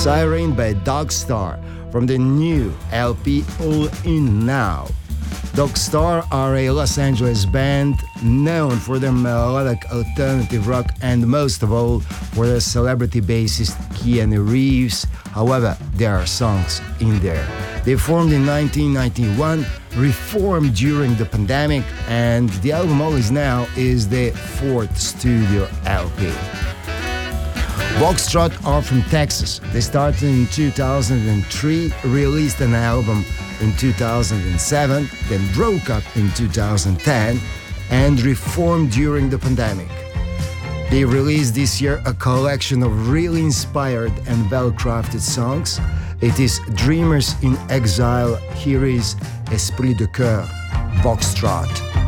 Siren by Dogstar from the new LP All In Now. Dogstar are a Los Angeles band known for their melodic alternative rock and most of all for their celebrity bassist Keanu Reeves. However, there are songs in there. They formed in 1991, reformed during the pandemic, and the album All Is Now is their fourth studio LP. Foxtrot are from Texas. They started in 2003, released an album in 2007, then broke up in 2010, and reformed during the pandemic. They released this year a collection of really inspired and well-crafted songs. It is Dreamers in Exile. Here is Esprit de Coeur, Foxtrot.